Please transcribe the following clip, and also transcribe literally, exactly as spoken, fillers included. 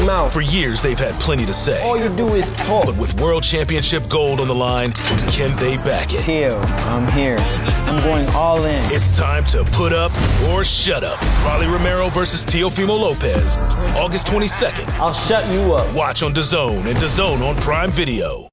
mouth. For years, they've had plenty to say. All you do is talk. But with World Championship gold on the line, can they back it? Teal, I'm here. I'm going all in. It's time to put up or shut up. Rolly Romero versus Teofimo Lopez, August twenty-second. I'll shut you up. Watch on DAZN and DAZN on Prime Video.